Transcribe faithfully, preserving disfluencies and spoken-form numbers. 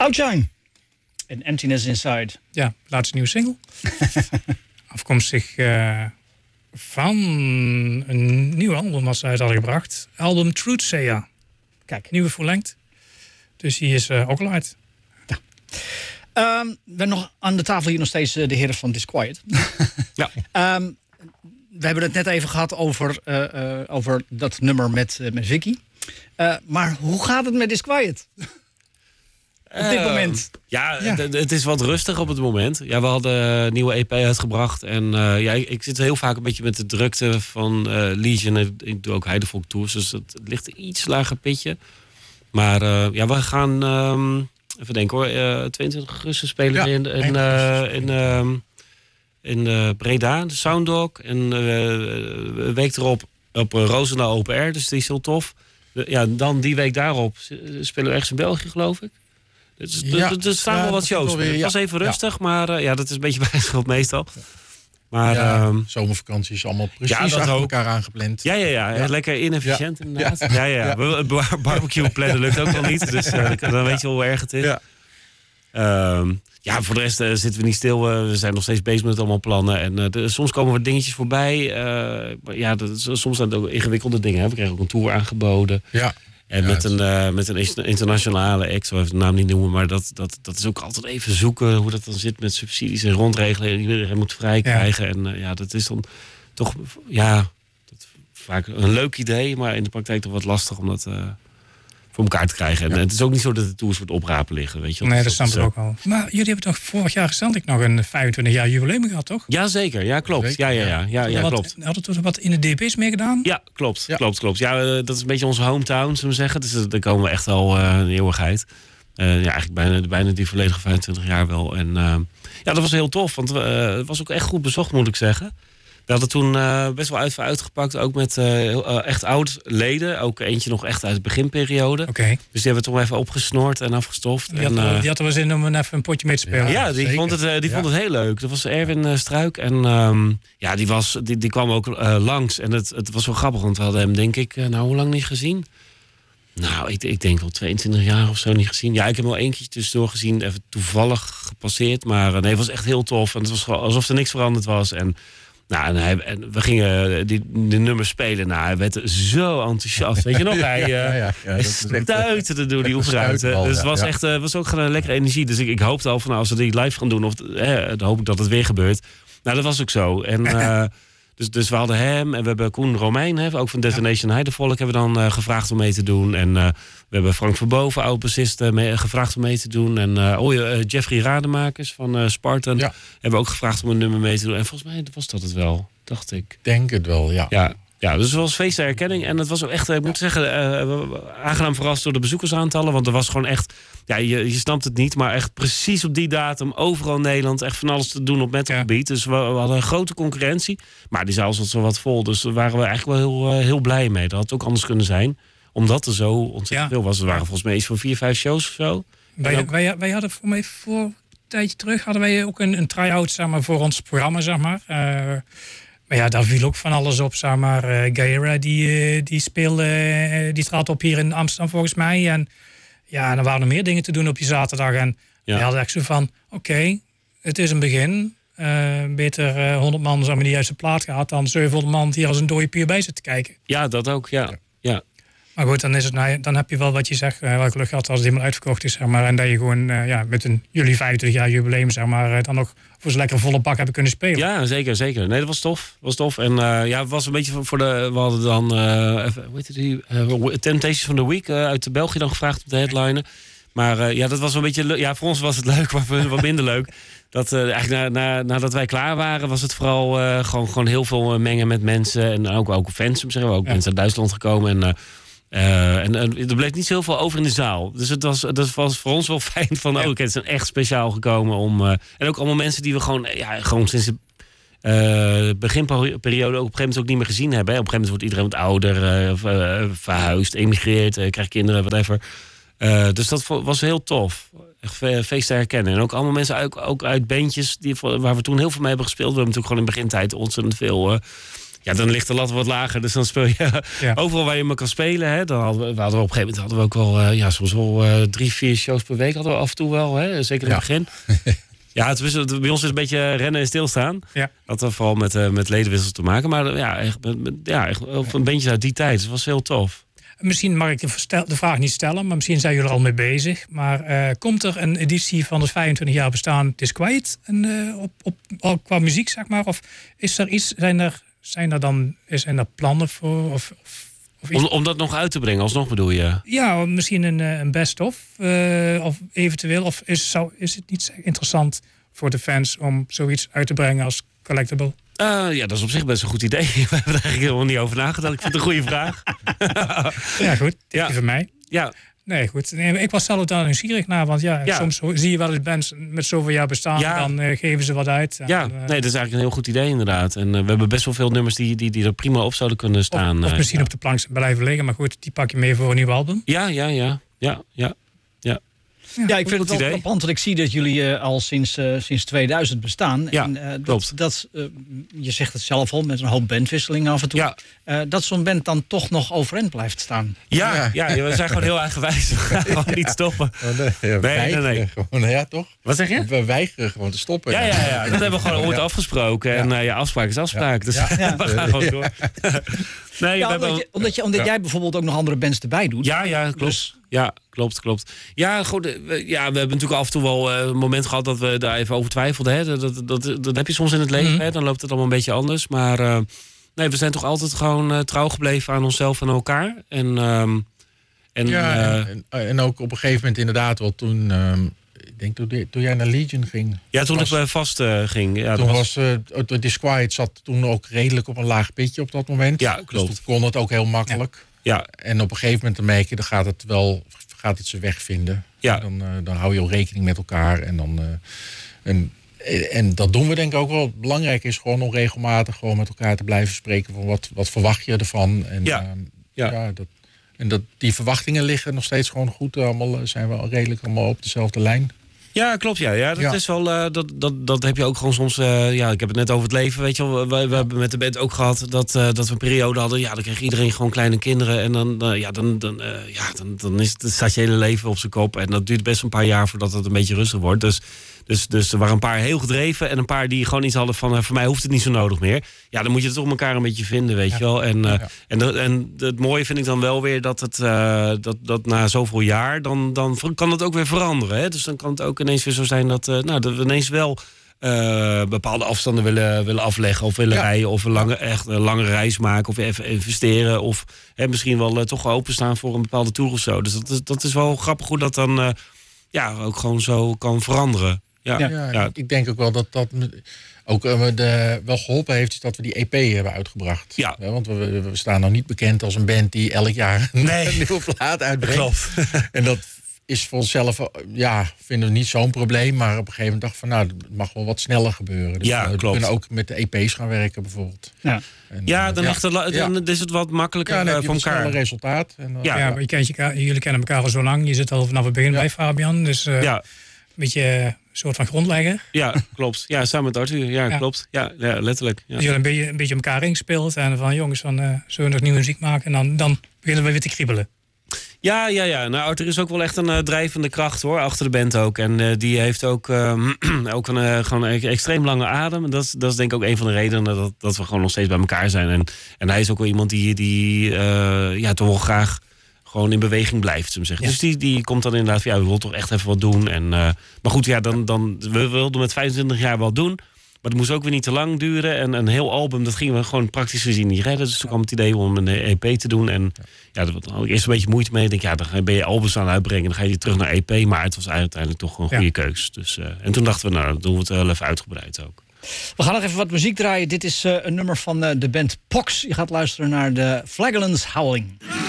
Outshine en Emptiness Inside. Ja, laatste nieuwe single. Afkomstig uh, van een nieuw album wat ze uit hadden gebracht. Album Truth Sayer. Kijk. Nieuwe full-length. Dus die is uh, ook al uit. Ja. Um, we hebben nog aan de tafel hier nog steeds uh, de heren van Disquiet. ja. Um, we hebben het net even gehad over, uh, uh, over dat nummer met, uh, met Vicky. Uh, maar hoe gaat het met Disquiet? Op dit moment. Uh, ja, ja. Het, het is wat rustig op het moment. Ja, we hadden een nieuwe E P uitgebracht. En uh, ja, ik, ik zit heel vaak een beetje met de drukte van uh, Legion. Ik doe ook Heidevolk Tours, dus het ligt een iets lager pitje. Maar uh, ja, we gaan... Um, even denken hoor. Uh, tweeëntwintig augustus spelen ja, we in, in, uh, in, uh, in uh, Breda, de Sounddog. En uh, een week erop op uh, Roosendaal Open Air. Dus die is heel tof. Uh, ja, dan die week daarop spelen we ergens in België, geloof ik. Dus er ja, dus staan ja, wel wat shows. Weer, ja. Het was even rustig, ja. maar uh, ja, dat is een beetje bijschuld meestal. Maar, ja, um, zomervakantie is allemaal precies ja, achter ook. elkaar aangepland. Ja, ja, ja, ja. Lekker inefficiënt ja. inderdaad. Ja. Ja, ja, ja. ja. Bar- barbecue plannen lukt ook nog niet. Dus uh, dan weet je wel hoe erg het is. Ja, um, ja voor de rest uh, zitten we niet stil. Uh, we zijn nog steeds bezig met allemaal plannen. En uh, de, soms komen er dingetjes voorbij. Uh, ja, dat, soms zijn het ook ingewikkelde dingen. Hè. We kregen ook een tour aangeboden. Ja. En ja, met, een, uh, met een internationale act, zo even de naam niet noemen, maar dat, dat, dat is ook altijd even zoeken hoe dat dan zit met subsidies en rondregelen. Iedereen moet vrij krijgen. Ja. En uh, ja, dat is dan toch ja, dat vaak een leuk idee, maar in de praktijk toch wat lastig om dat uh, voor elkaar te krijgen. En ja. Het is ook niet zo dat de tours wordt oprapen liggen. Weet je, nee, dat snap ik ook al. Maar jullie hebben toch vorig jaar recentelijk nog een vijfentwintig jaar jubileum gehad, toch? Jazeker, ja, klopt. Ja, ja, ja, ja, ja, wat, klopt. Hadden we wat in de D P's mee gedaan? Ja, klopt. Ja. Klopt, klopt. Ja, uh, dat is een beetje onze hometown, zullen we zeggen. Dus uh, daar komen we echt al uh, een eeuwigheid. Uh, ja, eigenlijk bijna, bijna die volledige vijfentwintig jaar wel. En uh, ja, dat was heel tof, want uh, het was ook echt goed bezocht, moet ik zeggen. We hadden toen uh, best wel uit, uitgepakt, ook met uh, uh, echt oud leden. Ook eentje nog echt uit de beginperiode. Okay. Dus die hebben we toch even opgesnoord en afgestoft. Die had, en, uh, die had er wel zin om even een potje mee te spelen. Ja, ja die, vond het, uh, die ja. vond het heel leuk. Dat was Erwin uh, Struik. En um, ja, die, was, die, die kwam ook uh, langs. En het, het was wel grappig, want we hadden hem denk ik, uh, nou hoe lang niet gezien? Nou, ik, ik denk wel tweeëntwintig jaar of zo niet gezien. Ja, ik heb hem wel één keer tussendoor gezien. Even toevallig gepasseerd. Maar uh, nee, het was echt heel tof. En het was gewoon alsof er niks veranderd was. En nou, en, hij, en we gingen die, die nummers spelen. Nou, hij werd zo enthousiast. Weet je nog? Hij, uh, ja, ja, ja, hij stuiterde door die oefenruimte. Dus het was, ja. echt, uh, was ook gewoon een lekkere energie. Dus ik, ik hoopte al van nou, als we die live gaan doen, of, eh, dan hoop ik dat het weer gebeurt. Nou, dat was ook zo. En uh, dus, dus we hadden hem en we hebben Koen Romein, hè, ook van Destination ja. Heidevolk, hebben we dan uh, gevraagd om mee te doen. En uh, we hebben Frank Verboven, oud-bassist, uh, gevraagd om mee te doen. En uh, oh, uh, Jeffrey Rademakers van uh, Spartan ja. hebben we ook gevraagd om een nummer mee te doen. En volgens mij was dat het wel, dacht ik. Denk het wel, ja. Ja, ja dus het was feest der herkenning. En het was ook echt, ik moet ja. zeggen, uh, aangenaam verrast door de bezoekersaantallen. Want er was gewoon echt, ja, je, je snapt het niet, maar echt precies op die datum overal in Nederland echt van alles te doen op metalgebied. Ja. Dus we, we hadden een grote concurrentie. Maar die zaal zat zo wat vol. Dus daar waren we eigenlijk wel heel, uh, heel blij mee. Dat had ook anders kunnen zijn. Omdat er zo ontzettend ja. veel was. Er waren volgens mij iets van vier, vijf shows of zo. Wij, ook... wij, wij hadden voor mij voor een tijdje terug hadden wij ook een, een try-out zeg maar, voor ons programma, zeg maar. Uh, maar ja, daar viel ook van alles op, zeg maar. Uh, Gaira, die, uh, die speelde, uh, die trad op hier in Amsterdam volgens mij. En ja, dan waren er meer dingen te doen op die zaterdag. En ja. we hadden echt zo van, oké, okay, het is een begin. Uh, beter uh, honderd man zeg maar, die juiste plaat gehad dan zevenhonderd man die als een dode pier bij zit te kijken. Ja, dat ook, ja. ja. ja. Maar goed, dan, is het, nou, dan heb je wel wat je zegt, uh, welke lucht gehad als het helemaal uitverkocht is. Zeg maar, en dat je gewoon uh, ja, met een jullie vijfentwintig jaar jubileum zeg maar, uh, dan nog voor zo'n lekker volle bak hebben kunnen spelen. Ja, zeker, zeker. Nee, dat was tof. was tof. En uh, ja, het was een beetje voor de... We hadden dan, uh, even, hoe heet het die? Uh, Temptations van the Week uh, uit België dan gevraagd op de headliner. Maar uh, ja, dat was een beetje... Ja, voor ons was het leuk, maar voor hun wat minder leuk. Dat uh, eigenlijk na, na, nadat wij klaar waren, was het vooral uh, gewoon, gewoon heel veel mengen met mensen. En ook, ook fans, zeggen we ook ja. mensen uit Duitsland gekomen. En... Uh, Uh, en, en er bleef niet zo heel veel over in de zaal. Dus het was, dat was voor ons wel fijn van... Ja. Oh, okay, het zijn echt speciaal gekomen om... Uh, en ook allemaal mensen die we gewoon... Ja, gewoon sinds de uh, beginperiode ook op een gegeven moment ook niet meer gezien hebben. Hè. Op een gegeven moment wordt iedereen wat ouder... Uh, uh, verhuisd, emigreert, uh, krijgt kinderen, whatever. Uh, dus dat was heel tof. Echt feest te herkennen. En ook allemaal mensen uit, ook uit bandjes... Die, waar we toen heel veel mee hebben gespeeld. We hebben natuurlijk gewoon in begintijd ontzettend veel... Uh, ja, dan ligt de lat wat lager. Dus dan speel je ja. overal waar je me kan spelen. Hè. Dan hadden we, we hadden we op een gegeven moment hadden we ook wel... Uh, ja, soms wel uh, drie, vier shows per week hadden we af en toe wel. Hè. Zeker in het ja. begin. Ja, het is, het, bij ons is het een beetje rennen en stilstaan. Ja. Dat had vooral met, uh, met ledenwissels te maken. Maar ja, echt, met, met, ja, echt een bandje uit die tijd. Het was heel tof. Misschien mag ik de, verstel, de vraag niet stellen, maar misschien zijn jullie er al mee bezig. Maar uh, komt er een editie van het vijfentwintig jaar bestaan Disquiet uh, op, op, op, qua muziek, zeg maar? Of is er iets, zijn er, zijn er dan zijn er plannen voor? Of, of, of om, om dat nog uit te brengen, alsnog bedoel je? Ja, misschien een, een best-of, uh, of eventueel. Of is, zou, is het niet interessant voor de fans om zoiets uit te brengen als collectible? Uh, ja, dat is op zich best een goed idee. We hebben er eigenlijk helemaal niet over nagedacht. Ik vind het een goede vraag. Ja, goed. Ja. Van mij. Ja. Nee, goed. Nee, ik was zelf daar nieuwsgierig naar. Want ja, ja, soms zie je wel eens bands met zoveel jaar bestaan. Ja. Dan uh, geven ze wat uit. En, ja, uh, nee, dat is eigenlijk een heel goed idee inderdaad. En uh, we hebben best wel veel nummers die, die, die er prima op zouden kunnen staan. Of, of misschien uh, op de plank blijven liggen. Maar goed, die pak je mee voor een nieuw album. Ja, ja, ja. Ja, ja. ja. Ja, ja, ik vind het wel frappant, want ik zie dat jullie uh, al sinds, uh, sinds tweeduizend bestaan. Ja, en, uh, klopt. Dat, dat, uh, je zegt het zelf al, met een hoop bandwisselingen af en toe. Ja. Uh, dat zo'n band dan toch nog overeind blijft staan. Ja, ja. ja, ja we zijn gewoon heel eigenwijs. We gaan gewoon ja. niet stoppen. Oh, nee, ja, we nee, nee, nee. Gewoon, ja, toch? Wat zeg je? We weigeren gewoon te stoppen. Ja, ja, ja. Dat hebben we gewoon ooit ja. afgesproken. En uh, ja, afspraak is afspraak. Dus ja. Ja. we gaan gewoon door. Nee, ja, omdat, je, omdat, je, omdat ja. jij bijvoorbeeld ook nog andere bands erbij doet. Ja, ja, klopt. Dus. Ja, klopt, klopt. Ja, goed, we, ja, we hebben natuurlijk af en toe wel uh, een moment gehad dat we daar even over twijfelden. Hè. Dat, dat, dat, dat heb je soms in het leven, mm-hmm. hè. Dan loopt het allemaal een beetje anders. Maar uh, nee, we zijn toch altijd gewoon uh, trouw gebleven aan onszelf en elkaar. En, um, en, ja, uh, en, en, en ook op een gegeven moment inderdaad wel toen... Um, ik denk toen, toen jij naar Legion ging. Ja, toen was, ik vast uh, ging. Ja, toen was, was uh, Disquiet zat toen ook redelijk op een laag pitje op dat moment. Ja, klopt. Dus toen kon het ook heel makkelijk. Ja. Ja. En op een gegeven moment dan merk je, dan gaat het wel, gaat het zijn weg vinden. Ja. Dan, uh, dan hou je al rekening met elkaar. En, dan, uh, en, en dat doen we denk ik ook wel. Belangrijk is gewoon om regelmatig gewoon met elkaar te blijven spreken van wat, wat verwacht je ervan. En, ja. Uh, ja. ja, dat, en dat, die verwachtingen liggen nog steeds gewoon goed. Allemaal, zijn we redelijk allemaal op dezelfde lijn. Ja, klopt. Ja, ja dat ja. is wel. Uh, dat, dat, dat heb je ook gewoon soms. Uh, ja, ik heb het net over het leven. Weet je wel. We, we hebben met de band ook gehad dat, uh, dat we een periode hadden. Ja, dan kreeg iedereen gewoon kleine kinderen. En dan, uh, ja, dan, dan, uh, ja, dan, dan is het, staat je hele leven op zijn kop. En dat duurt best een paar jaar voordat het een beetje rustig wordt. Dus, dus, dus er waren een paar heel gedreven. En een paar die gewoon iets hadden van. Uh, voor mij hoeft het niet zo nodig meer. Ja, dan moet je het toch elkaar een beetje vinden, weet ja. je wel. En, uh, ja. en, de, en het mooie vind ik dan wel weer dat het. Uh, dat, dat na zoveel jaar. Dan, dan kan het ook weer veranderen. Hè? Dus dan kan het ook ineens weer zo zijn dat, uh, nou, dat we ineens wel uh, bepaalde afstanden willen, willen afleggen of willen ja. rijden of een lange, echt een lange reis maken of even investeren of hè, misschien wel uh, toch openstaan voor een bepaalde tour of zo. Dus dat is, dat is wel grappig hoe dat dan uh, ja, ook gewoon zo kan veranderen. Ja, ja, ja, ja. Ik denk ook wel dat dat ook uh, de, wel geholpen heeft is dat we die E P hebben uitgebracht. Ja. Ja, want we, we staan nou niet bekend als een band die elk jaar nee. een nieuwe plaat uitbrengt. Klopt. En dat is voor onszelf, ja, vinden we niet zo'n probleem. Maar op een gegeven moment dacht van, nou, het mag wel wat sneller gebeuren. Dus ja, we klopt. kunnen ook met de E P's gaan werken bijvoorbeeld. Ja, en, ja dan, ja. Het, dan ja. is het wat makkelijker ja, dan heb uh, je van elkaar. Een resultaat. En, uh, ja, ja. Maar je kent je, jullie kennen elkaar al zo lang. Je zit al vanaf het begin ja. bij Fabian. Dus uh, ja. een beetje een soort van grondlegger. Ja, klopt. Ja, samen met Arthur. Ja, ja. klopt. Ja, ja letterlijk. Ja. Dus jullie een beetje, een beetje elkaar ingespeeld. En van jongens, van, uh, zullen we nog nieuwe muziek maken? En dan, dan beginnen we weer te kriebelen. Ja, ja, ja. Nou, Arthur is ook wel echt een uh, drijvende kracht hoor, achter de band ook. En uh, die heeft ook, uh, ook een, uh, gewoon een extreem lange adem. En dat is, dat is denk ik ook een van de redenen dat, dat we gewoon nog steeds bij elkaar zijn. En, en hij is ook wel iemand die, die uh, ja, toch wel graag gewoon in beweging blijft, zullen we zeggen. Ja. Dus die, die komt dan inderdaad van, ja, we willen toch echt even wat doen. En, uh, maar goed, ja, dan, dan, we wilden met vijfentwintig jaar wel doen. Maar het moest ook weer niet te lang duren. En een heel album, dat gingen we gewoon praktisch gezien niet redden. Dus toen kwam het idee om een E P te doen. En ja, daar had ik eerst een beetje moeite mee. Ik denk, ja, dan ben je albums aan het uitbrengen. Dan ga je terug naar E P. Maar het was uiteindelijk toch een goede ja. keus. Dus, uh, en toen dachten we, nou, dan doen we het wel even uitgebreid ook. We gaan nog even wat muziek draaien. Dit is uh, een nummer van uh, de band Pox. Je gaat luisteren naar de Flagellants Howling.